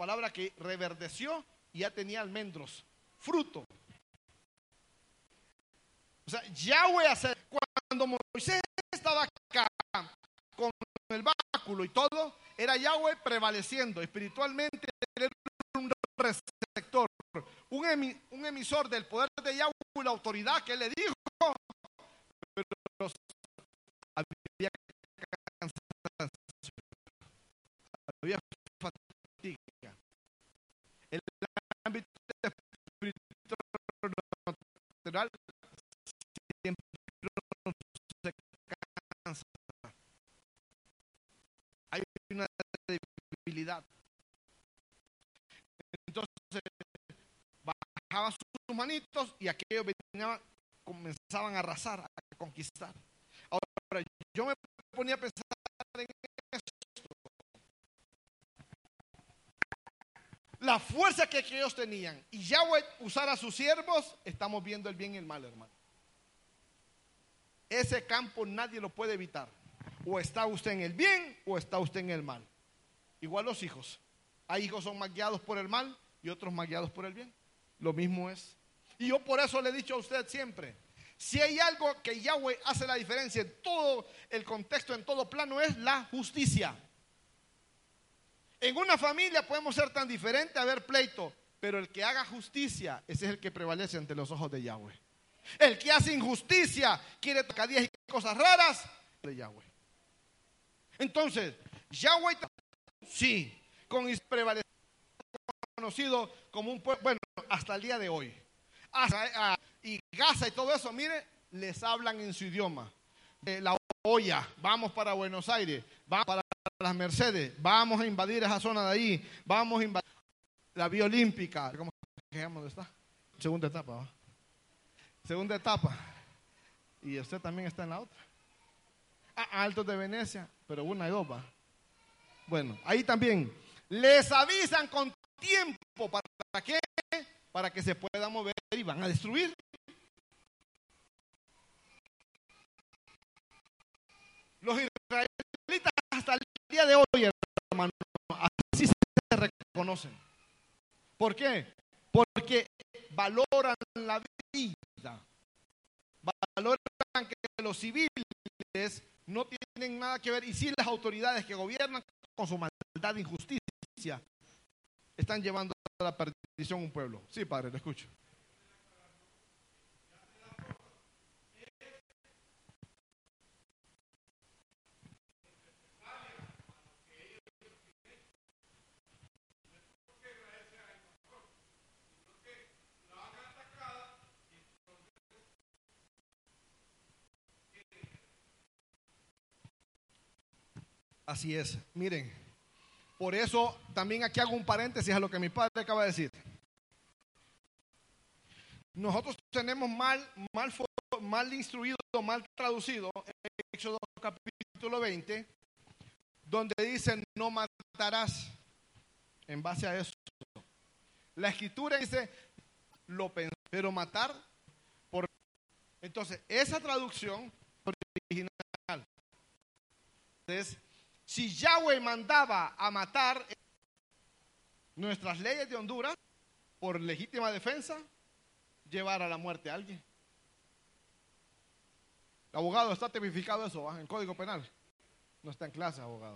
palabra que reverdeció y ya tenía almendros, fruto. O sea, Yahweh hace, cuando Moisés estaba acá con el báculo y todo, era Yahweh prevaleciendo espiritualmente, era un receptor, un emisor del poder de Yahweh, la autoridad que él le dijo, pero había cansancio, había fatiga. El ámbito espiritual natural siempre se cansa. Hay una debilidad. Entonces bajaban sus manitos y aquellos venían, comenzaban a arrasar, a conquistar. Ahora yo me ponía a pensar en esto. La fuerza que ellos tenían y Yahweh usar a sus siervos, estamos viendo el bien y el mal, hermano. Ese campo nadie lo puede evitar. O está usted en el bien o está usted en el mal. Igual los hijos. Hay hijos que son más guiados por el mal y otros más guiados por el bien. Lo mismo es. Y yo por eso le he dicho a usted siempre, si hay algo que Yahweh hace la diferencia en todo el contexto, en todo plano, es la justicia. En una familia podemos ser tan diferentes, haber pleito, pero el que haga justicia, ese es el que prevalece ante los ojos de Yahweh. El que hace injusticia, quiere tocadías y cosas raras, de Yahweh. Entonces, Yahweh, sí, con prevalece, conocido como un pueblo, bueno, hasta el día de hoy. Y Gaza y todo eso, mire, les hablan en su idioma. La olla, vamos para Buenos Aires, vamos para las Mercedes, vamos a invadir esa zona de ahí, vamos a invadir la Vía Olímpica. ¿Cómo se llama? ¿Dónde está? Segunda etapa, ¿va? Segunda etapa. Y usted también está en la otra. Altos de Venecia, pero una y dos, ¿va? Bueno, ahí también les avisan con tiempo. ¿Para qué? Para que se puedan mover y van a destruir. Los israelitas hasta el día de hoy, hermano, así se reconocen. ¿Por qué? Porque valoran la vida. Valoran que los civiles no tienen nada que ver. Y si las autoridades que gobiernan con su maldad e injusticia están llevando a la perdición un pueblo. Sí, padre, lo escucho. Así es, miren, por eso también aquí hago un paréntesis a lo que mi padre acaba de decir. Nosotros tenemos mal instruido, mal traducido, Éxodo capítulo 20, donde dice no matarás, en base a eso. La escritura dice lo pensó, pero matar por... Entonces, esa traducción original es... Si Yahweh mandaba a matar, nuestras leyes de Honduras, por legítima defensa, llevar a la muerte a alguien. Abogado, ¿está tipificado eso en Código Penal? No está en clase, abogado.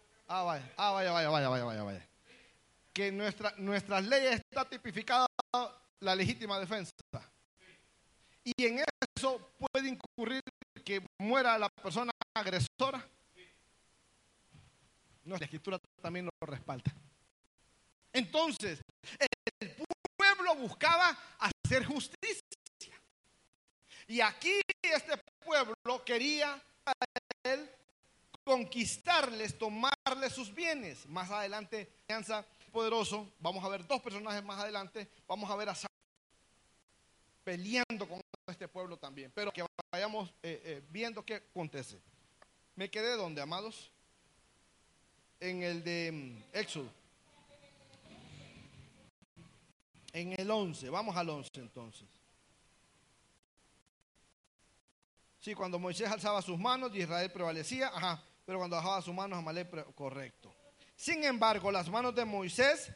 Vaya. Que nuestras leyes está tipificada la legítima defensa. Y en eso puede incurrir que muera la persona agresora. No, la escritura también lo respalda. Entonces, el pueblo buscaba hacer justicia. Y aquí este pueblo quería a él conquistarles, tomarles sus bienes. Más adelante, alianza poderoso, vamos a ver dos personajes más adelante, vamos a ver a Saúl peleando con este pueblo también. Pero que vayamos viendo qué acontece. ¿Me quedé donde, amados? En el de Éxodo. En el 11, vamos al 11 entonces. Sí, cuando Moisés alzaba sus manos y Israel prevalecía, pero cuando bajaba sus manos Amalek, correcto. Sin embargo, las manos de Moisés